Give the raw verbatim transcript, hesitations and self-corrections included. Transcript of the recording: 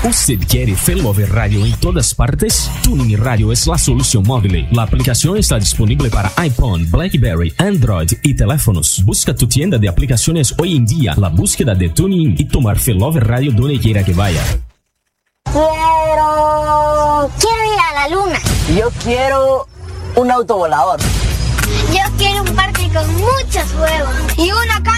¿Usted quiere Failover Radio en todas partes? Tuning Radio es la solución móvil. La aplicación está disponible para iPhone, BlackBerry, Android y teléfonos. Busca tu tienda de aplicaciones hoy en día, la búsqueda de Tuning y tomar Failover Radio donde quiera que vaya. Quiero... Quiero ir a la luna. Yo quiero un autovolador. Yo quiero un parque con muchos juegos y una